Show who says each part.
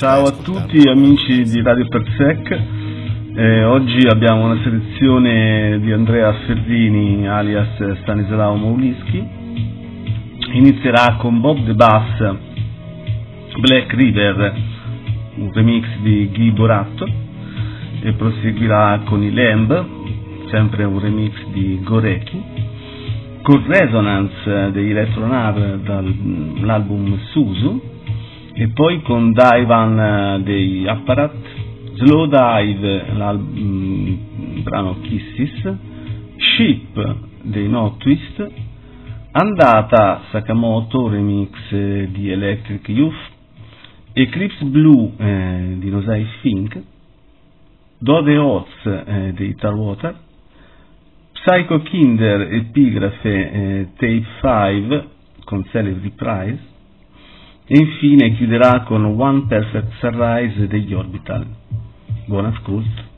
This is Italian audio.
Speaker 1: Ciao a tutti amici di Radio Persec, oggi abbiamo una selezione di Andrea Ferrini alias Stanislao Maulischi. Inizierà con Bob the Bass, Black River, un remix di Guy Boratto, e proseguirà con i Lamb, sempre un remix di Gorecki, con Resonance dei Electronar dall'album Suzu, e poi con Divan dei Apparat, Slow Dive, brano Kisses, Ship dei No Twist, Andata Sakamoto, remix di Electric Youth, Eclipse Blue di Nosai Fink, Do The Oz dei Tarwater, Psycho Kinder Epigrafe Tape 5 con Celebrity Prize, e infine chiuderà con One Perfect Sunrise degli Orbital. Buon ascolto.